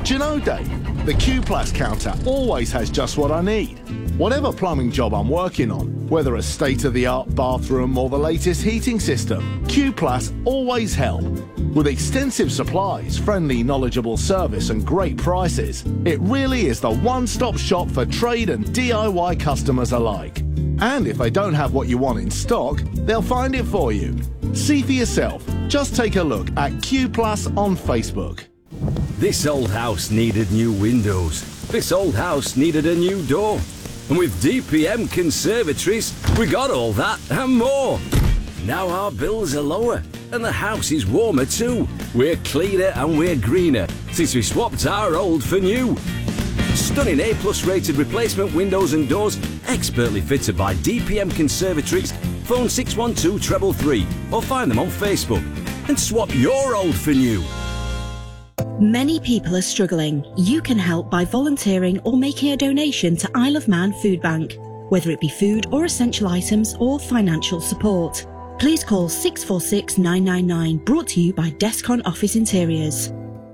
Do you know, Dave, the Q Plus counter always has just what I need. Whatever plumbing job I'm working on, whether a state-of-the-art bathroom or the latest heating system, Q Plus always help. With extensive supplies, friendly, knowledgeable service and great prices, it really is the one-stop shop for trade and DIY customers alike. And if they don't have what you want in stock, they'll find it for you. See for yourself. Just take a look at Q Plus on Facebook. This old house needed new windows. This old house needed a new door. And with DPM Conservatories, we got all that and more. Now our bills are lower and the house is warmer too. We're cleaner and we're greener since we swapped our old for new. Stunning A+ rated replacement windows and doors, expertly fitted by DPM Conservatories. Phone 612 333 or find them on Facebook and swap your old for new. Many people are struggling. You can help by volunteering or making a donation to Isle of Man Food Bank, whether it be food or essential items or financial support. Please call 646 999, brought to you by Descon Office Interiors.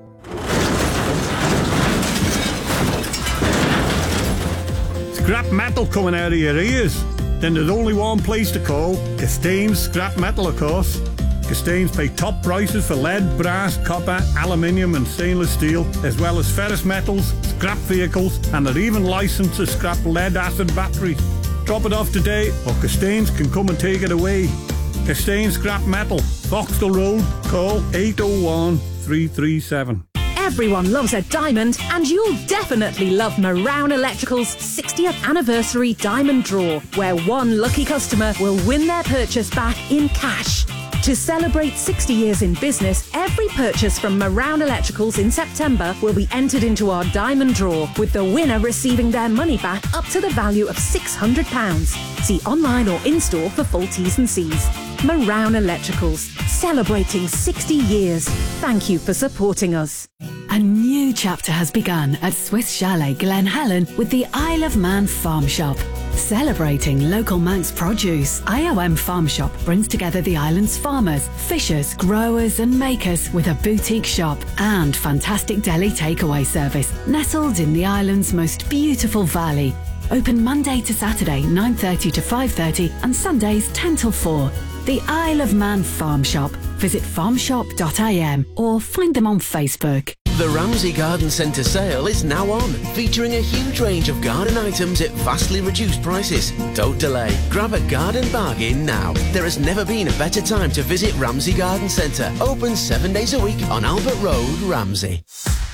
Scrap metal coming out of your ears? Then there's only one place to call, Castains Scrap Metal, of course. Castains pay top prices for lead, brass, copper, aluminium and stainless steel, as well as ferrous metals, scrap vehicles, and they're even licensed to scrap lead-acid batteries. Drop it off today, or Castains can come and take it away. Castains Scrap Metal, Vauxhall Road, call 801 337. Everyone loves a diamond, and you'll definitely love Marown Electrical's 60th anniversary diamond draw, where one lucky customer will win their purchase back in cash. To celebrate 60 years in business, every purchase from Marown Electricals in September will be entered into our diamond draw, with the winner receiving their money back up to the value of £600. See online or in-store for full T's and C's. Marown Electricals, celebrating 60 years. Thank you for supporting us. A new chapter has begun at Swiss Chalet Glen Helen with the Isle of Man Farm Shop. Celebrating local Manx produce, IOM Farm Shop brings together the island's farmers, fishers, growers and makers with a boutique shop and fantastic deli takeaway service nestled in the island's most beautiful valley. Open Monday to Saturday 9:30 to 5:30 and Sundays 10 till 4. The Isle of Man Farm Shop. Visit farmshop.im or find them on Facebook. The Ramsey Garden Centre sale is now on, featuring a huge range of garden items at vastly reduced prices. Don't delay. Grab a garden bargain now. There has never been a better time to visit Ramsey Garden Centre. Open 7 days a week on Albert Road, Ramsey.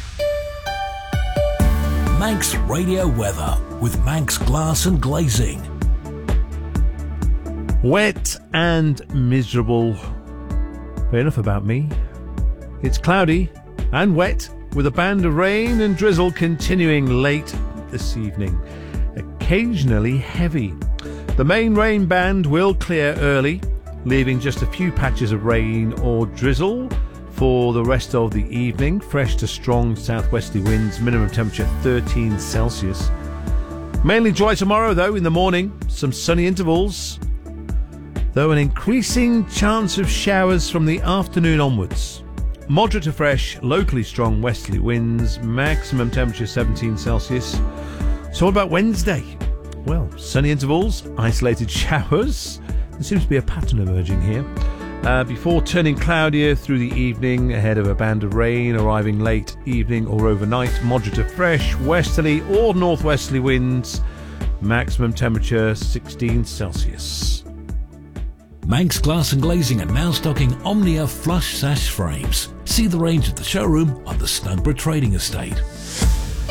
Manx Radio Weather with Manx Glass and Glazing. Wet and miserable. But enough about me. It's cloudy and wet, with a band of rain and drizzle continuing late this evening. Occasionally heavy. The main rain band will clear early, leaving just a few patches of rain or drizzle for the rest of the evening. Fresh to strong southwesterly winds, minimum temperature 13 Celsius. Mainly dry tomorrow though in the morning, some sunny intervals, though an increasing chance of showers from the afternoon onwards. Moderate to fresh, locally strong westerly winds, maximum temperature 17 Celsius. So what about Wednesday? Well, sunny intervals, isolated showers. There seems to be a pattern emerging here. Before turning cloudier through the evening ahead of a band of rain arriving late evening or overnight. Moderate to fresh, westerly or northwesterly winds, maximum temperature 16 Celsius. Manx Glass and Glazing are now stocking Omnia flush sash frames. See the range at the showroom on the Snugborough Trading Estate.